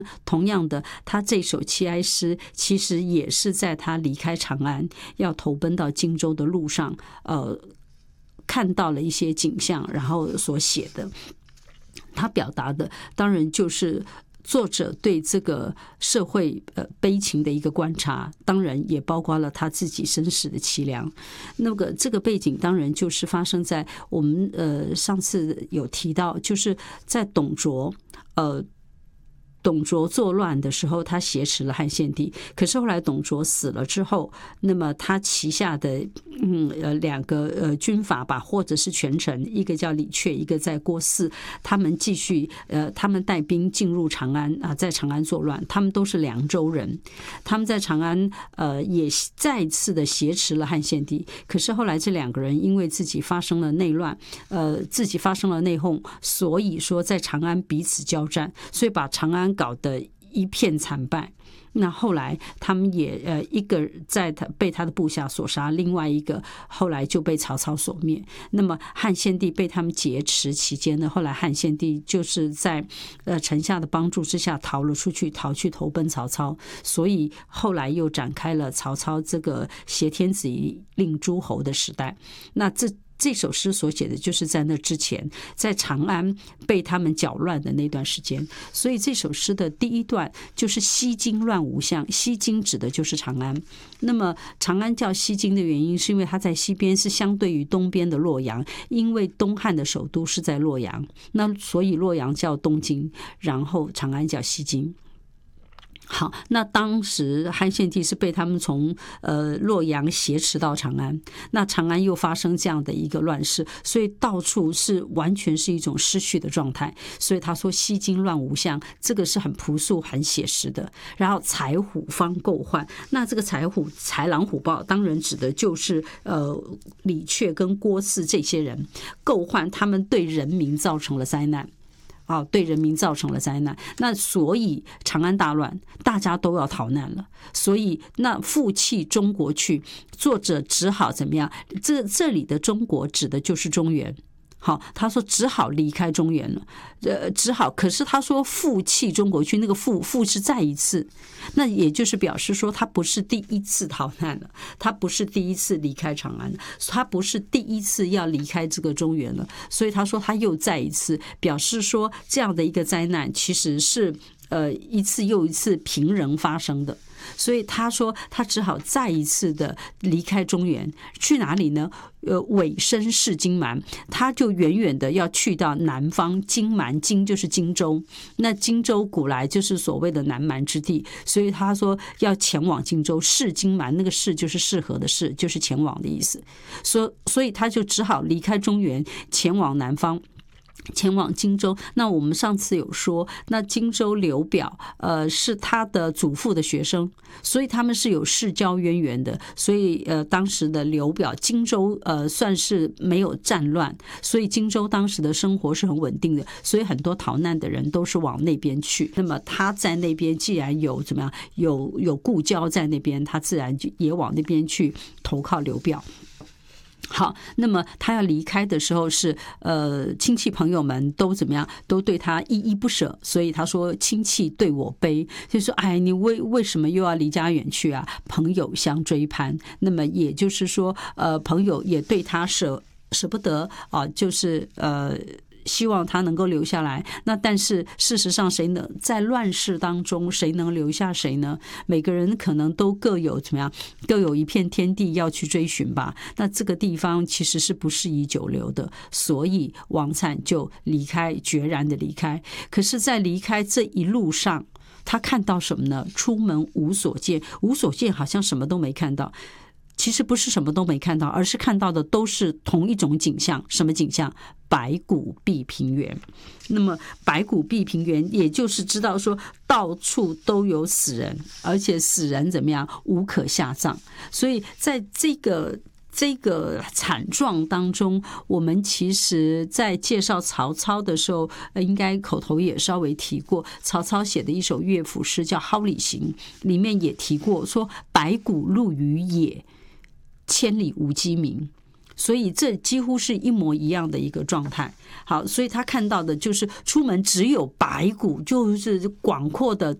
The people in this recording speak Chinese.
同样的，他这首七哀诗其实也是在他离开长安要投奔到荆州的路上，看到了一些景象，然后所写的。他表达的当然就是作者对这个社会悲情的一个观察，当然也包括了他自己身世的凄凉。那个这个背景当然就是发生在我们上次有提到，就是在董卓作乱的时候，他挟持了汉献帝。可是后来董卓死了之后，那么他旗下的两个军阀吧，或者是权臣，一个叫李榷，一个在郭汜，他们继续他们带兵进入长安啊，在长安作乱。他们都是凉州人，他们在长安也再次的挟持了汉献帝。可是后来这两个人因为自己发生了内乱，自己发生了内讧，所以说在长安彼此交战，所以把长安搞得一片惨败。那后来他们也一个被他的部下所杀，另外一个后来就被曹操所灭。那么汉献帝被他们劫持期间呢，后来汉献帝就是在臣下的帮助之下逃了出去，逃去投奔曹操，所以后来又展开了曹操这个挟天子以令诸侯的时代。那这首诗所写的就是在那之前，在长安被他们搅乱的那段时间。所以这首诗的第一段就是西京乱无相，西京指的就是长安。那么长安叫西京的原因是因为它在西边，是相对于东边的洛阳，因为东汉的首都是在洛阳，那所以洛阳叫东京，然后长安叫西京。好，那当时汉献帝是被他们从洛阳挟持到长安，那长安又发生这样的一个乱世，所以到处是完全是一种失序的状态。所以他说西京乱无相，这个是很朴素很写实的。然后豺虎方构患，那这个豺狼虎豹当然指的就是李榷跟郭汜这些人，构患他们对人民造成了灾难。对人民造成了灾难，那所以长安大乱，大家都要逃难了，所以那负弃中国去，作者只好怎么样？这里的中国指的就是中原。好，他说只好离开中原了，只好。可是他说负弃中国去，那个负是再一次，那也就是表示说他不是第一次逃难了，他不是第一次离开长安了，他不是第一次要离开这个中原了，所以他说他又再一次，表示说这样的一个灾难其实是一次又一次平仍发生的。所以他说他只好再一次的离开中原，去哪里呢？委身事荆蛮，他就远远的要去到南方荆蛮，荆就是荆州，那荆州古来就是所谓的南蛮之地，所以他说要前往荆州，事荆蛮，那个事就是适合的事，就是前往的意思。所以他就只好离开中原，前往南方，前往荆州。那我们上次有说，那荆州刘表是他的祖父的学生，所以他们是有世交渊源的。所以当时的刘表，荆州算是没有战乱，所以荆州当时的生活是很稳定的，所以很多逃难的人都是往那边去。那么他在那边既然有怎么样，有故交在那边，他自然就也往那边去投靠刘表。好，那么他要离开的时候是亲戚朋友们都怎么样，都对他依依不舍，所以他说亲戚对我悲，就说哎，你为什么又要离家远去啊？朋友相追攀，那么也就是说朋友也对他舍不得啊，就是希望他能够留下来。那但是事实上谁能在乱世当中谁能留下谁呢？每个人可能都各有怎么样，各有一片天地要去追寻吧。那这个地方其实是不适宜久留的，所以王粲就离开，决然的离开。可是在离开这一路上，他看到什么呢？出门无所见，无所见好像什么都没看到，其实不是什么都没看到，而是看到的都是同一种景象。什么景象？白骨蔽平原。那么白骨蔽平原，也就是知道说到处都有死人，而且死人怎么样？无可下葬。所以在这个惨状当中，我们其实在介绍曹操的时候应该口头也稍微提过，曹操写的一首乐府诗叫《蒿里行》，里面也提过说白骨露于野，千里无鸡鸣。 所以这几乎是一模一样的一个状态。好，所以他看到的就是出门只有白骨，就是广阔的